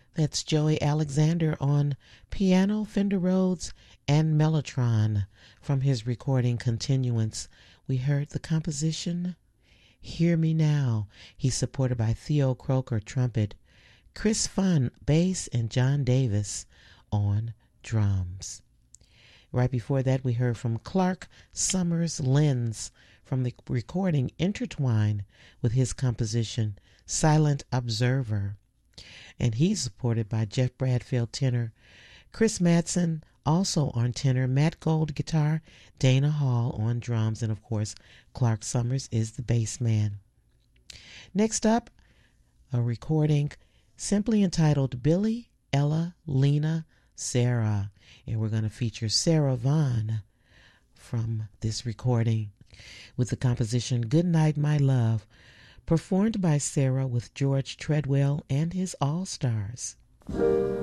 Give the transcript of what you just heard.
That's Joey Alexander on piano, Fender Rhodes, and Mellotron. From his recording Continuance, we heard the composition Hear Me Now. He's supported by Theo Croker, trumpet, Chris Funn, bass, and John Davis on drums. Right before that, we heard from Clark Summers Lenz from the recording Intertwine with his composition Silent Observer. And he's supported by Jeff Bradfield, tenor, Chris Madsen, also on tenor, Matt Gold, guitar, Dana Hall on drums, and of course, Clark Summers is the bass man. Next up, a recording simply entitled Billy, Ella, Lena, Sarah. And we're going to feature Sarah Vaughan from this recording with the composition Good Night, My Love, performed by Sarah with George Treadwell and his All-Stars.